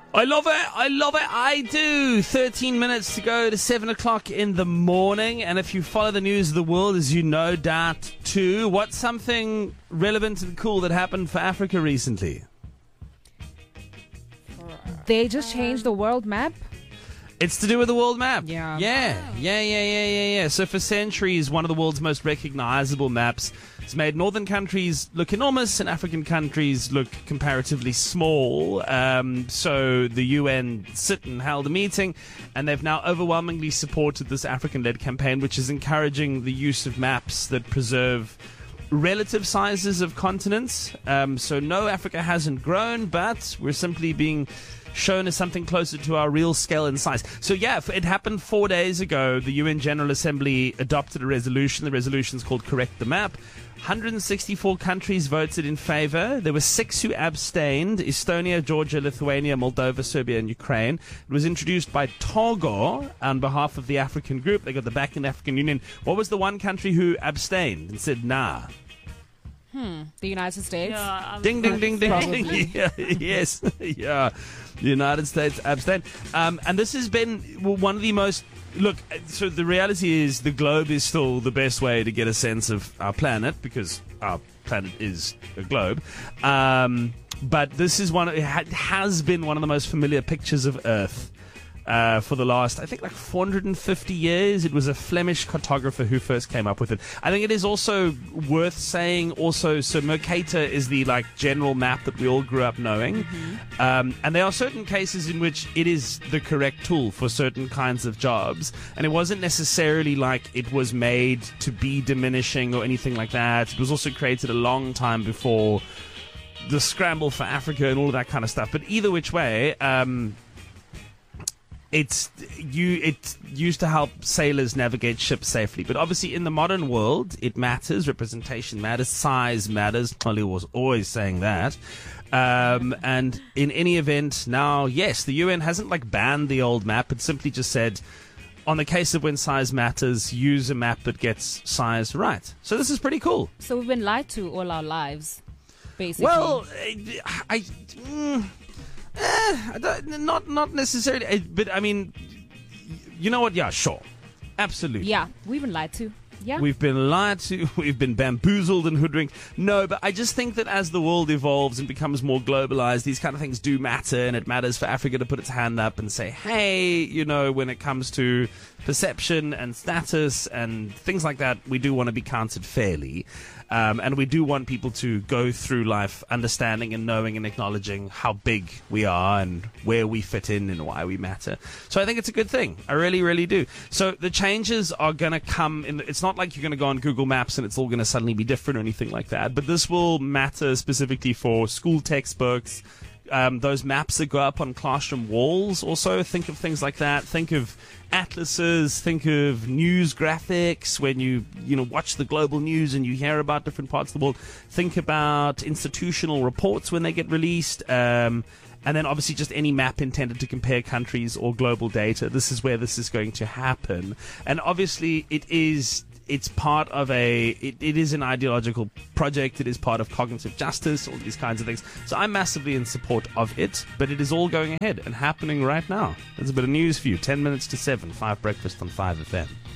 I love it. I love it. I do. 13 minutes to go to 7 o'clock in the morning. And if you follow the news of the world, as you no doubt too, what's something relevant and cool that happened for Africa recently? They just changed the world map. It's to do with the world map. Yeah. So for centuries, one of the world's most recognizable maps has made northern countries look enormous and African countries look comparatively small. So the UN sit and held a meeting, and they've now overwhelmingly supported this African-led campaign, which is encouraging the use of maps that preserve relative sizes of continents. So no, Africa hasn't grown, but we're simply being shown as something closer to our real scale and size. So yeah, it happened 4 days ago. The UN General Assembly adopted a resolution. The resolution is called Correct the Map. 164 countries voted in favor. There were 6 who abstained: Estonia, Georgia, Lithuania, Moldova, Serbia, and Ukraine. It was introduced by Togo on behalf of the African group. They got the backing of the African Union. What was the one country who abstained and said nah? The United States. Yeah, Ding, ding, ding, ding, Probably. ding. Yeah, yes. Yeah. The United States abstained. And this has been one of the most... Look, so the reality is the globe is still the best way to get a sense of our planet, because our planet is a globe. But this is it has been one of the most familiar pictures of Earth for the last, I think, like 450 years. It was a Flemish cartographer who first came up with it. I think it is also worth saying so Mercator is the general map that we all grew up knowing. And there are certain cases in which it is the correct tool for certain kinds of jobs. And it wasn't necessarily like it was made to be diminishing or anything like that. It was also created a long time before the scramble for Africa and all of that kind of stuff. But either which way, it used to help sailors navigate ships safely. But obviously in the modern world, it matters. Representation matters. Size matters. Holly was always saying that. And in any event, now, yes, the UN hasn't banned the old map. It simply just said, on the case of when size matters, use a map that gets size right. So this is pretty cool. So we've been lied to all our lives, basically. Well, not necessarily, but I mean, you know what? Yeah, sure, absolutely. Yeah, we've been lied to. Yeah, We've been lied to, we've been bamboozled and hoodwinked. No, but I just think that as the world evolves and becomes more globalized, these kind of things do matter, and it matters for Africa to put its hand up and say, hey, when it comes to perception and status and things like that, we do want to be counted fairly. And we do want people to go through life understanding and knowing and acknowledging how big we are and where we fit in and why we matter. So I think it's a good thing. I really, really do. So the changes are going to come in. It's not like you're going to go on Google Maps and it's all going to suddenly be different or anything like that. But this will matter specifically for school textbooks. Those maps that go up on classroom walls also, think of things like that. Think of atlases, think of news graphics when you watch the global news and you hear about different parts of the world. Think about institutional reports when they get released. And then obviously just any map intended to compare countries or global data. This is where this is going to happen. And obviously it's part of it is an ideological project. It is part of cognitive justice, all these kinds of things. So I'm massively in support of it, but it is all going ahead and happening right now. There's a bit of news for you. 10 minutes to 7, 5 Breakfast on 5FM.